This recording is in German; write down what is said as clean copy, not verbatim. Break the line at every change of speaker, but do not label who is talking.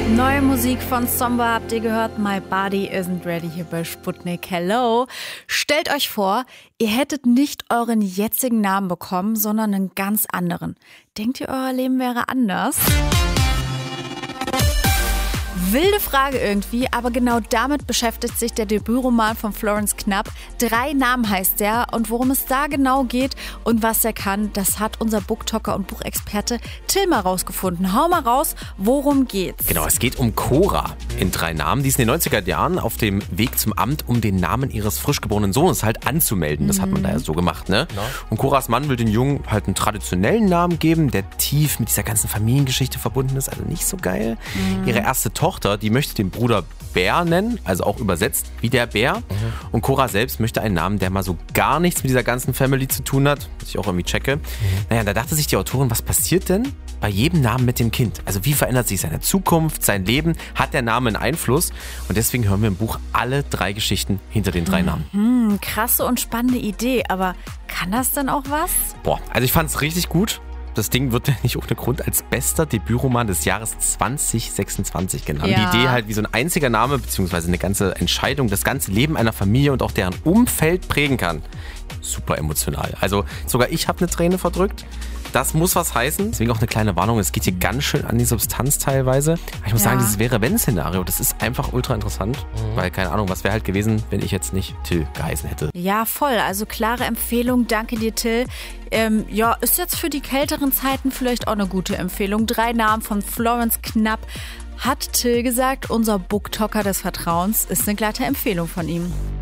Neue Musik von Zomba habt ihr gehört. My Body Isn't Ready hier bei Sputnik. Hello. Stellt euch vor, ihr hättet nicht euren jetzigen Namen bekommen, sondern einen ganz anderen. Denkt ihr, euer Leben wäre anders? Wilde Frage irgendwie, aber genau damit beschäftigt sich der Debütroman von Florence Knapp. 3 Namen heißt der, und worum es da genau geht und was er kann, das hat unser Booktalker und Buchexperte Till mal rausgefunden. Hau mal raus, worum geht's?
Genau, es geht um Cora in 3 Namen. Die ist in den 90er Jahren auf dem Weg zum Amt, um den Namen ihres frisch geborenen Sohnes halt anzumelden. Das hat man da ja so gemacht, ne? Ja. Und Coras Mann will den Jungen halt einen traditionellen Namen geben, der tief mit dieser ganzen Familiengeschichte verbunden ist, also nicht so geil. Ihre erste Tochter, die möchte den Bruder Bär nennen, also auch übersetzt wie der Bär. Und Cora selbst möchte einen Namen, der mal so gar nichts mit dieser ganzen Family zu tun hat, was ich auch irgendwie checke. Naja, da dachte sich die Autorin, was passiert denn bei jedem Namen mit dem Kind? Also wie verändert sich seine Zukunft, sein Leben? Hat der Name einen Einfluss? Und deswegen hören wir im Buch alle 3 Geschichten hinter den 3 Namen.
Krasse und spannende Idee, aber kann das denn auch was?
Also ich fand es richtig gut. Das Ding wird ja nicht ohne Grund als bester Debütroman des Jahres 2026 genannt.
Ja.
Die Idee halt, wie so ein einziger Name bzw. eine ganze Entscheidung das ganze Leben einer Familie und auch deren Umfeld prägen kann. Super emotional. Also sogar ich habe eine Träne verdrückt. Das muss was heißen. Deswegen auch eine kleine Warnung. Es geht hier ganz schön an die Substanz teilweise. Ich muss sagen, dieses Wäre-Wenn-Szenario, das ist einfach ultra interessant. Weil, keine Ahnung, was wäre halt gewesen, wenn ich jetzt nicht Till geheißen hätte.
Ja, voll. Also klare Empfehlung. Danke dir, Till. Ist jetzt für die kälteren Zeiten vielleicht auch eine gute Empfehlung. 3 Namen von Florence Knapp. Hat Till gesagt, unser Booktalker des Vertrauens, ist eine glatte Empfehlung von ihm.